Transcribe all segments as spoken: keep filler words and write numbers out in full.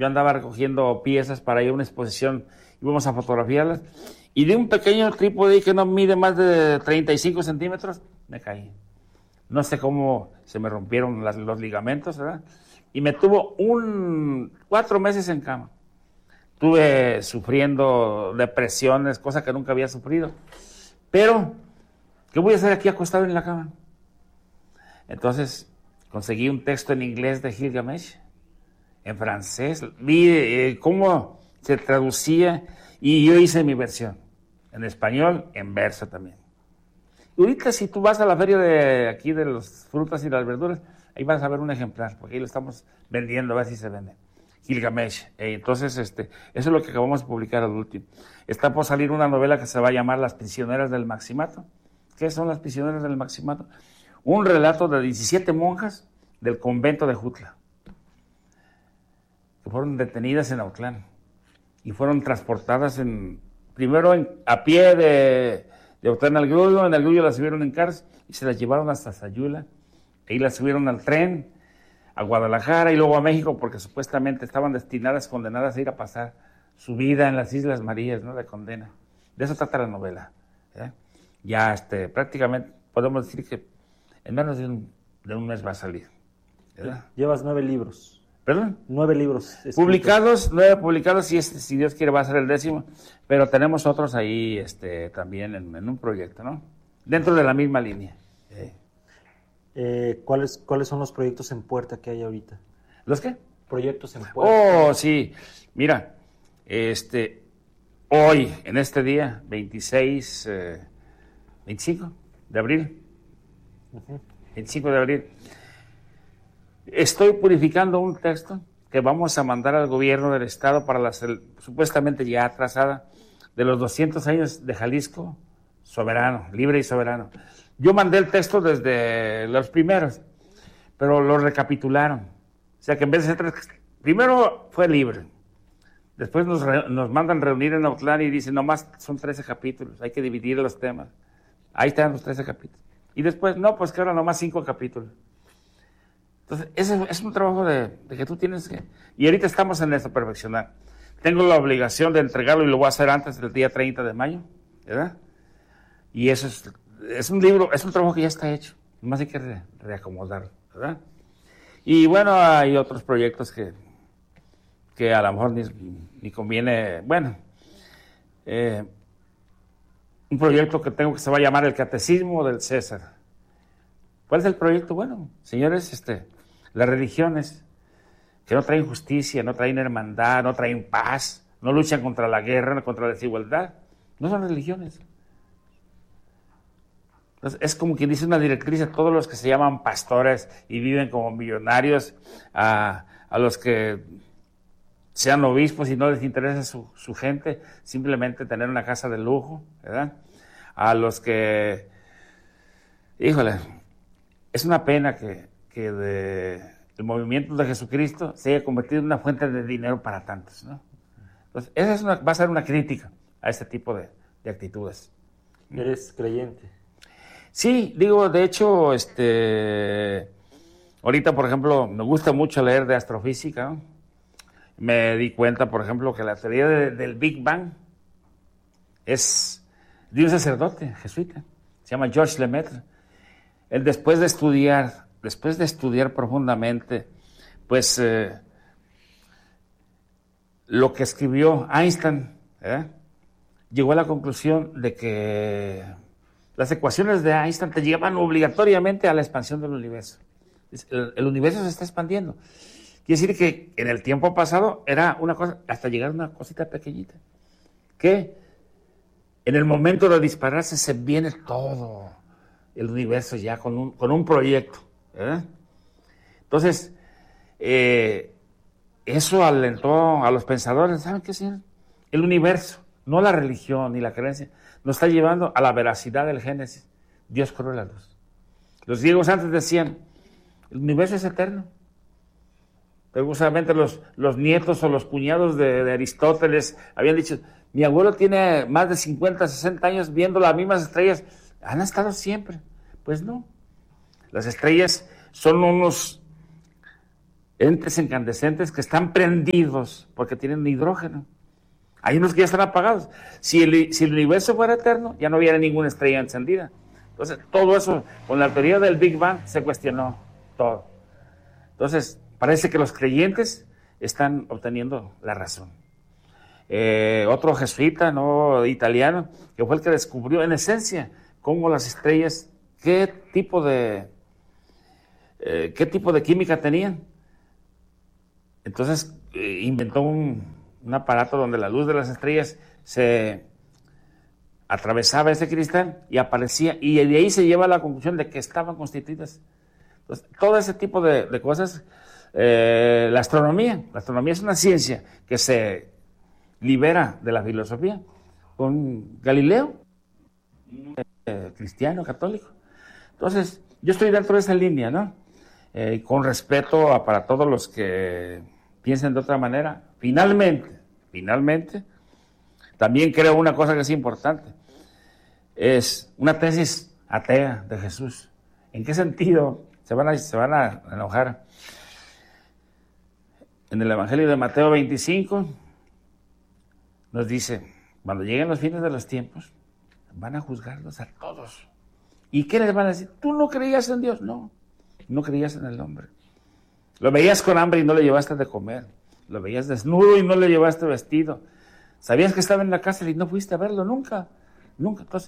yo andaba recogiendo piezas para ir a una exposición, íbamos a fotografiarlas, y de un pequeño trípode que no mide más de treinta y cinco centímetros, me caí. No sé cómo se me rompieron las, los ligamentos, ¿verdad? Y me tuvo un cuatro meses en cama. Estuve sufriendo depresiones, cosa que nunca había sufrido. Pero, ¿qué voy a hacer aquí acostado en la cama? Entonces, conseguí un texto en inglés de Gilgamesh, en francés, vi eh, cómo se traducía y yo hice mi versión, en español, en verso también. Y ahorita si tú vas a la feria de aquí de las frutas y las verduras, ahí vas a ver un ejemplar, porque ahí lo estamos vendiendo, a ver si se vende. Gilgamesh. Eh, entonces, este, eso es lo que acabamos de publicar al último. Está por salir una novela que se va a llamar Las prisioneras del Maximato. ¿Qué son las prisioneras del Maximato? Un relato de diecisiete monjas del convento de Jutla, que fueron detenidas en Autlán y fueron transportadas en, primero en, a pie de, de Autlán al Grullo. En el Grullo las subieron en cars y se las llevaron hasta Sayula. Ahí las subieron al tren a Guadalajara y luego a México, porque supuestamente estaban destinadas, condenadas a ir a pasar su vida en las Islas Marías, ¿no? De condena. De eso trata la novela. ¿eh? Ya este, prácticamente podemos decir que en menos de un, de un mes va a salir. ¿verdad? Llevas nueve libros. ¿Perdón? Nueve libros escritos. Publicados, nueve publicados, y este, si Dios quiere va a ser el décimo, pero tenemos otros ahí este, también en, en un proyecto, ¿no? Dentro de la misma línea. Eh. Eh, ¿cuáles, ¿Cuáles son los proyectos en puerta que hay ahorita? ¿Los qué? Proyectos en puerta. Oh, sí. Mira, este, hoy, en este día, veintiséis, eh, veinticinco de abril, uh-huh. veinticinco de abril, estoy purificando un texto que vamos a mandar al gobierno del estado para la supuestamente ya atrasada de los doscientos años de Jalisco soberano, libre y soberano. Yo mandé el texto desde los primeros, pero lo recapitularon. O sea que en vez de ser tres, primero fue libre. Después nos, re, nos mandan reunir en Autlán y dicen, nomás son trece capítulos, hay que dividir los temas. Ahí están los trece capítulos. Y después, no, pues que ahora nomás cinco capítulos. Entonces, ese es un trabajo de, de que tú tienes que... Y ahorita estamos en esto, perfeccionar. Tengo la obligación de entregarlo y lo voy a hacer antes del día treinta de mayo, ¿verdad? Y eso es, es un libro, es un trabajo que ya está hecho. Nomás hay que re, reacomodarlo, ¿verdad? Y bueno, hay otros proyectos que, que a lo mejor ni, ni conviene... Bueno, eh, un proyecto que tengo que se va a llamar El Catecismo del César. ¿Cuál es el proyecto? Bueno, señores, este, las religiones que no traen justicia, no traen hermandad, no traen paz, no luchan contra la guerra, no contra la desigualdad, no son religiones. Entonces, es como quien dice una directriz a todos los que se llaman pastores y viven como millonarios, a, a los que sean obispos y no les interesa su, su gente, simplemente tener una casa de lujo, ¿verdad? A los que, híjole, es una pena que, que de, el movimiento de Jesucristo se haya convertido en una fuente de dinero para tantos, ¿no? Entonces, esa es una, va a ser una crítica a este tipo de, de actitudes. ¿Eres creyente? Sí, digo, de hecho, este, ahorita, por ejemplo, me gusta mucho leer de astrofísica, ¿no? Me di cuenta, por ejemplo, que la teoría de, del Big Bang es de un sacerdote jesuita, se llama Georges Lemaitre. Él después de estudiar, después de estudiar profundamente, pues, eh, lo que escribió Einstein, ¿eh? llegó a la conclusión de que las ecuaciones de Einstein te llevan obligatoriamente a la expansión del universo. El, el universo se está expandiendo. Quiere decir que en el tiempo pasado era una cosa, hasta llegar a una cosita pequeñita, que en el momento de dispararse se viene todo el universo ya con un, con un proyecto. ¿eh? Entonces, eh, eso alentó a los pensadores, ¿saben qué, señor? El universo, no la religión ni la creencia, nos está llevando a la veracidad del Génesis. Dios creó la luz. Los griegos antes decían, el universo es eterno. Pero justamente los, los nietos o los cuñados de, de Aristóteles habían dicho, mi abuelo tiene más de cincuenta, sesenta años viendo las mismas estrellas. Han estado siempre. Pues no. Las estrellas son unos entes incandescentes que están prendidos porque tienen hidrógeno. Hay unos que ya están apagados. Si el, si el universo fuera eterno, ya no hubiera ninguna estrella encendida. Entonces, todo eso, con la teoría del Big Bang, se cuestionó todo. Entonces, parece que los creyentes están obteniendo la razón. Eh, otro jesuita, no italiano, que fue el que descubrió en esencia cómo las estrellas, qué tipo de, eh, qué tipo de química tenían. Entonces, eh, inventó un, un aparato donde la luz de las estrellas se atravesaba ese cristal y aparecía, y de ahí se lleva a la conclusión de que estaban constituidas. Entonces, todo ese tipo de, de cosas, eh, la astronomía, la astronomía es una ciencia que se libera de la filosofía con Galileo, eh, cristiano, católico. Entonces, yo estoy dentro de esa línea, ¿no? Eh, con respeto a, para todos los que piensen de otra manera. Finalmente, finalmente, también creo una cosa que es importante, es una tesis atea de Jesús. ¿En qué sentido? Se van a, se van a enojar. En el Evangelio de Mateo veinticinco nos dice, cuando lleguen los fines de los tiempos, van a juzgarlos a todos. ¿Y qué les van a decir? ¿Tú no creías en Dios? No, no creías en el hombre. Lo veías con hambre y no le llevaste de comer. Lo veías desnudo y no le llevaste vestido. Sabías que estaba en la cárcel y no fuiste a verlo nunca. Nunca. Entonces,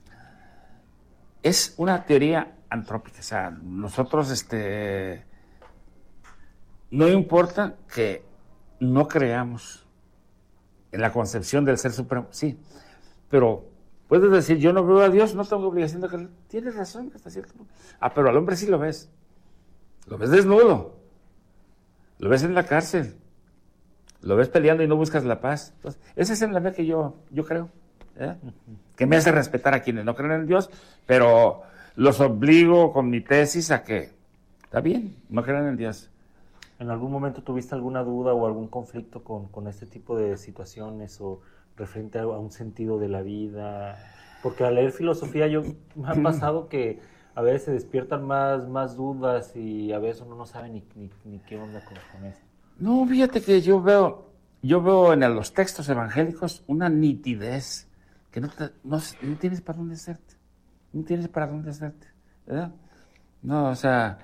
es una teoría antrópica. O sea, nosotros, este, no importa que no creamos en la concepción del Ser Supremo, sí, pero puedes decir, yo no veo a Dios, no tengo obligación de creer. Tienes razón, hasta cierto punto. Ah, pero al hombre sí lo ves. Lo ves desnudo. Lo ves en la cárcel. Lo ves peleando y no buscas la paz. Entonces, esa es la fe que yo, yo creo. ¿eh? Que me hace respetar a quienes no creen en Dios, pero los obligo con mi tesis a que, está bien, no crean en Dios. ¿En algún momento tuviste alguna duda o algún conflicto con, con este tipo de situaciones o referente a, a un sentido de la vida? Porque al leer filosofía yo me ha pasado que a veces se despiertan más, más dudas y a veces uno no sabe ni, ni, ni qué onda con, con eso. No, fíjate que yo veo, yo veo en los textos evangélicos una nitidez que no, te, no, no tienes para dónde hacerte, no tienes para dónde hacerte, ¿verdad? No, o sea,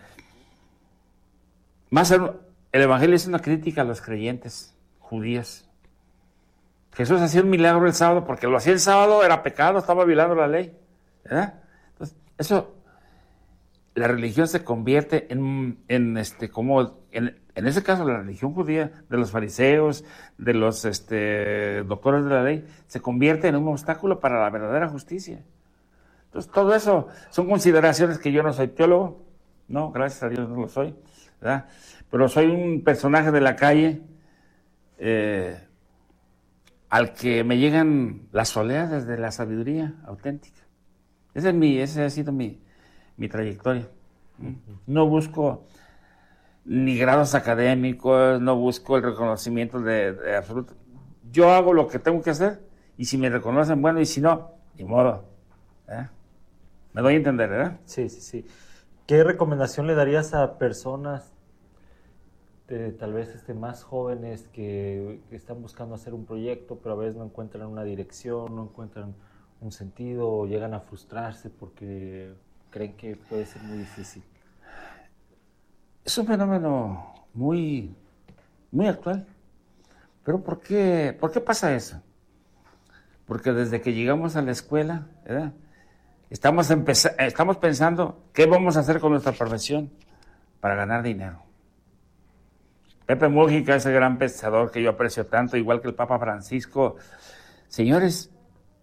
más el evangelio es una crítica a los creyentes judíos. Jesús hacía un milagro el sábado porque lo hacía el sábado, era pecado, estaba violando la ley, ¿verdad? Entonces, eso, la religión se convierte en, en este, como, en, en ese caso la religión judía de los fariseos, de los este, doctores de la ley, se convierte en un obstáculo para la verdadera justicia. Entonces, todo eso son consideraciones que yo no soy teólogo, no, gracias a Dios no lo soy, ¿verdad? Pero soy un personaje de la calle eh, al que me llegan las oleadas de la sabiduría auténtica. Ese es mi, ese ha sido mi, mi trayectoria. No busco ni grados académicos, no busco el reconocimiento de, de absoluto. Yo hago lo que tengo que hacer y si me reconocen, bueno, y si no, ni modo. ¿eh? Me doy a entender, ¿verdad? Sí, sí, sí. ¿Qué recomendación le darías a personas de, tal vez este, más jóvenes que, que están buscando hacer un proyecto, pero a veces no encuentran una dirección, no encuentran un sentido o llegan a frustrarse porque creen que puede ser muy difícil? Es un fenómeno muy, muy actual. Pero ¿por qué, ¿por qué pasa eso? Porque desde que llegamos a la escuela, ¿verdad? Estamos, empeza- estamos pensando qué vamos a hacer con nuestra profesión para ganar dinero. Pepe Mújica, ese gran pensador que yo aprecio tanto, igual que el Papa Francisco. Señores,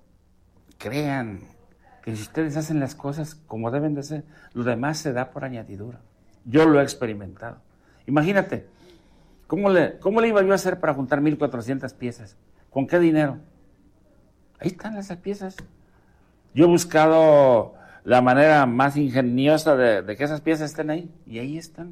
crean que si ustedes hacen las cosas como deben de ser, lo demás se da por añadidura. Yo lo he experimentado. Imagínate, ¿cómo le, cómo le iba yo a hacer para juntar mil cuatrocientas piezas? ¿Con qué dinero? Ahí están esas piezas. Yo he buscado la manera más ingeniosa de, de que esas piezas estén ahí, y ahí están.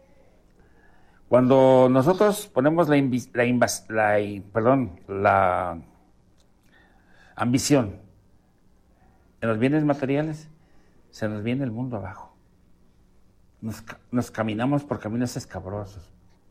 Cuando nosotros ponemos la, invi- la, invas- la, perdón, la ambición en los bienes materiales, se nos viene el mundo abajo. Nos, nos caminamos por caminos escabrosos.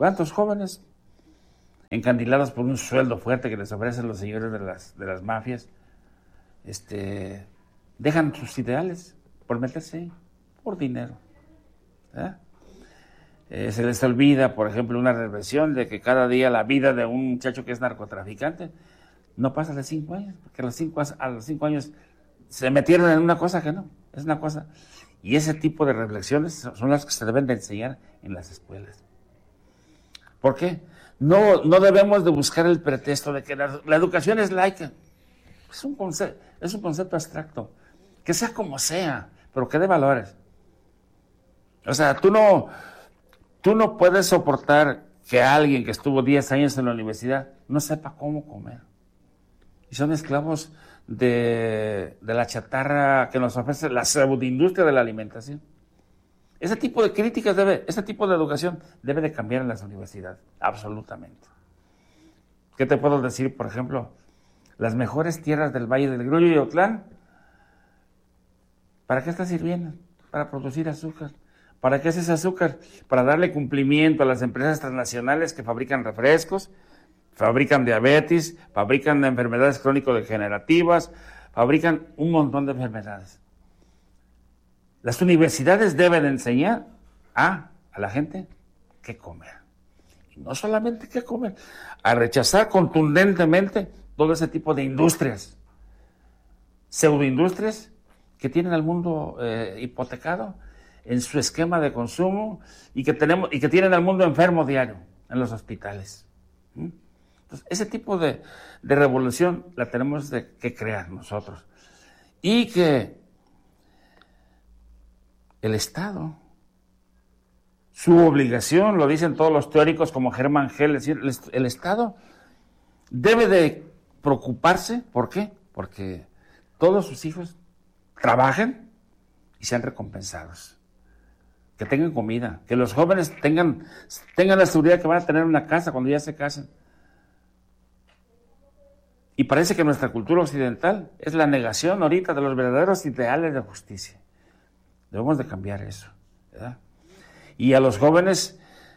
¿Cuántos jóvenes encandilados por un sueldo fuerte que les ofrecen los señores de las, de las mafias, este, dejan sus ideales por meterse ahí, por dinero? ¿Eh? Eh, se les olvida, por ejemplo, una reflexión de que cada día la vida de un muchacho que es narcotraficante no pasa de cinco años, porque a los cinco, a los cinco años se metieron en una cosa que no, es una cosa. Y ese tipo de reflexiones son las que se deben de enseñar en las escuelas. ¿Por qué? No, no debemos de buscar el pretexto de que la, la educación es laica. Es un, concepto, es un concepto abstracto. Que sea como sea, pero que dé valores. O sea, tú no, tú no puedes soportar que alguien que estuvo diez años en la universidad no sepa cómo comer. Y son esclavos de, de la chatarra que nos ofrece la pseudoindustria de la alimentación. Ese tipo de críticas debe, ese tipo de educación debe de cambiar en las universidades, absolutamente. ¿Qué te puedo decir? Por ejemplo, las mejores tierras del Valle del Grullo y Otlán, ¿para qué está sirviendo? Para producir azúcar. ¿Para qué es ese azúcar? Para darle cumplimiento a las empresas transnacionales que fabrican refrescos, fabrican diabetes, fabrican enfermedades crónico-degenerativas, fabrican un montón de enfermedades. Las universidades deben enseñar a, a la gente qué comer. Y no solamente qué comer, a rechazar contundentemente todo ese tipo de industrias, pseudoindustrias que tienen al mundo eh, hipotecado en su esquema de consumo y que, tenemos, y que tienen al mundo enfermo diario en los hospitales. ¿Mm? Entonces, ese tipo de, de revolución la tenemos de, que crear nosotros. Y que el Estado, su obligación, lo dicen todos los teóricos como Hermann Hell, es decir, el, el Estado debe de preocuparse, ¿por qué? Porque todos sus hijos trabajen y sean recompensados, que tengan comida, que los jóvenes tengan, tengan la seguridad que van a tener una casa cuando ya se casen. Y parece que nuestra cultura occidental es la negación ahorita de los verdaderos ideales de justicia. Debemos de cambiar eso, ¿verdad? Y a los jóvenes,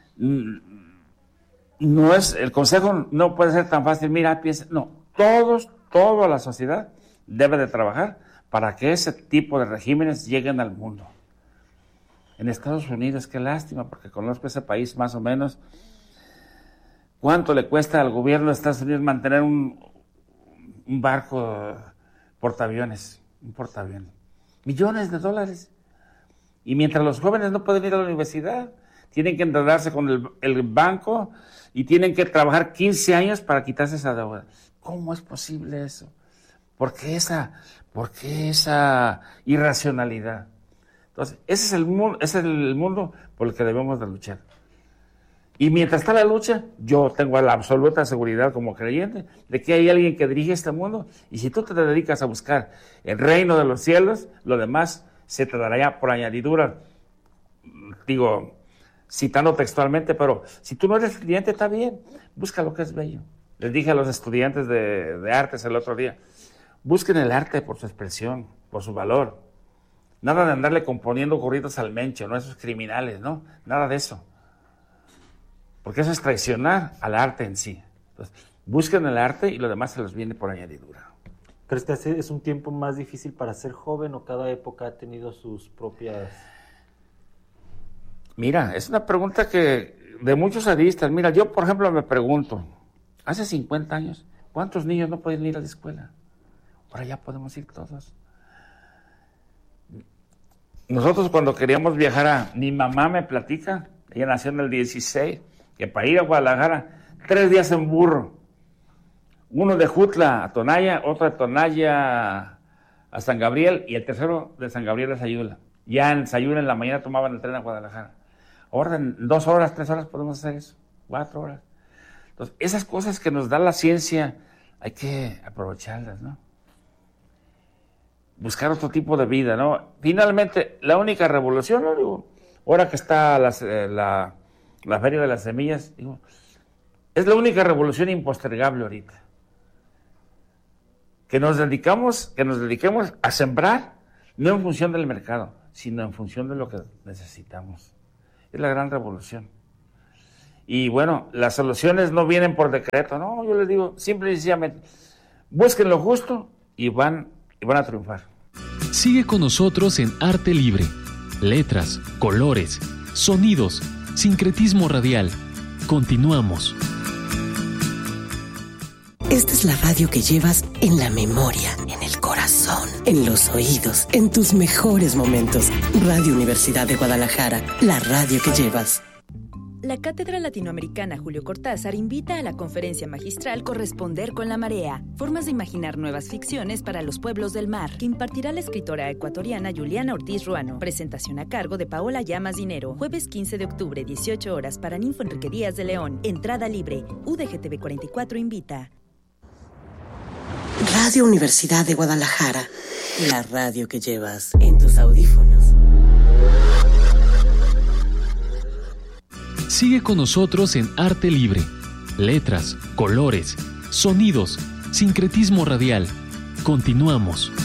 no es, el consejo no puede ser tan fácil, mira, piensa, no, todos, toda la sociedad debe de trabajar para que ese tipo de regímenes lleguen al mundo. En Estados Unidos, qué lástima, porque conozco ese país más o menos, ¿cuánto le cuesta al gobierno de Estados Unidos mantener un, un barco portaaviones, un portaaviones? Millones de dólares. Y mientras los jóvenes no pueden ir a la universidad, tienen que endeudarse con el, el banco y tienen que trabajar quince años para quitarse esa deuda. ¿Cómo es posible eso? ¿Por qué esa, por qué esa irracionalidad? Entonces, ese es el mundo, ese es el mundo por el que debemos de luchar. Y mientras está la lucha, yo tengo la absoluta seguridad como creyente de que hay alguien que dirige este mundo, y si tú te dedicas a buscar el reino de los cielos, lo demás se te dará ya por añadidura, digo, citando textualmente, pero si tú no eres creyente, está bien, busca lo que es bello. Les dije a los estudiantes de, de artes el otro día, busquen el arte por su expresión, por su valor. Nada de andarle componiendo corridos al mencho, ¿no? Esos criminales, ¿no? Nada de eso. Porque eso es traicionar al arte en sí. Entonces, busquen el arte y lo demás se los viene por añadidura. ¿Crees que es un tiempo más difícil para ser joven o cada época ha tenido sus propias...? Mira, es una pregunta que de muchos aristas. Mira, yo por ejemplo me pregunto, hace cincuenta años, ¿cuántos niños no pueden ir a la escuela? Ahora ya podemos ir todos. Nosotros cuando queríamos viajar a... Mi mamá me platica, ella nació en el dieciséis, que para ir a Guadalajara, tres días en burro. Uno de Jutla a Tonaya, otro de Tonaya a San Gabriel, y el tercero de San Gabriel a Sayula. Ya en Sayula en la mañana tomaban el tren a Guadalajara. Ahora en dos horas, tres horas podemos hacer eso, cuatro horas. Entonces, esas cosas que nos da la ciencia, hay que aprovecharlas, ¿no? Buscar otro tipo de vida, ¿no? Finalmente, la única revolución, ¿no? Digo, ahora que está la, la, la Feria de las Semillas, digo, es la única revolución impostergable ahorita. Que nos dedicamos, que nos dediquemos a sembrar, no en función del mercado, sino en función de lo que necesitamos. Es la gran revolución. Y bueno, las soluciones no vienen por decreto, no, yo les digo, simple y sencillamente, busquen lo justo y van, y van a triunfar. Sigue con nosotros en Arte Libre. Letras, colores, sonidos, sincretismo radial. Continuamos. Esta es la radio que llevas en la memoria, en el corazón, en los oídos, en tus mejores momentos. Radio Universidad de Guadalajara, la radio que llevas. La Cátedra Latinoamericana Julio Cortázar invita a la conferencia magistral Corresponder con la Marea, formas de imaginar nuevas ficciones para los pueblos del mar, que impartirá la escritora ecuatoriana Juliana Ortiz Ruano. Presentación a cargo de Paola Llamas Dinero, jueves quince de octubre, dieciocho horas, para Ninfo Enrique Díaz de León. Entrada libre. U D G T V cuarenta y cuatro invita. Radio Universidad de Guadalajara, la radio que llevas en tus audífonos. Sigue con nosotros en Arte Libre. Letras, colores, sonidos, sincretismo radial. Continuamos.